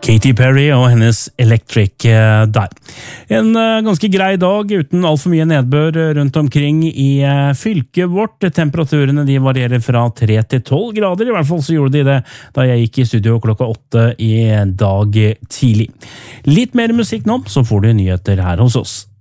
Katy Perry og hennes Electric der. En ganske grei dag uten alt for mye nedbør rundt omkring i fylket vårt. Temperaturene de varierer fra 3 til 12 grader, i hvert fall så gjorde de det da jeg gikk i studio klokka 8 i dag tidlig. Litt mer musikk nå, så får du nyheter her hos oss.